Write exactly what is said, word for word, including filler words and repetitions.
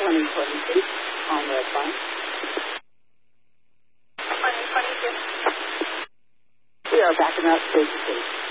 twenty twenty-two on red line. twenty twenty-two. We are backing up station station.